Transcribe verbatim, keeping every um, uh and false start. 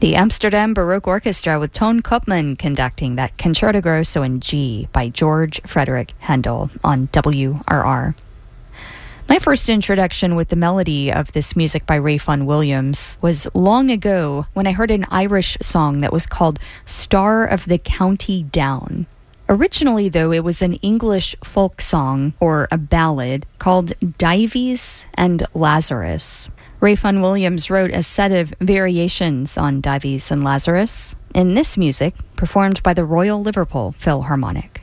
The Amsterdam Baroque Orchestra with Toon Koopman conducting that Concerto Grosso in G by George Frederick Handel on W R R. My first introduction with the melody of this music by Ray Vaughan Williams was long ago when I heard an Irish song that was called Star of the County Down. Originally, though, it was an English folk song, or a ballad, called Dives and Lazarus. Ray Vaughan Williams wrote a set of variations on Dives and Lazarus in this music performed by the Royal Liverpool Philharmonic.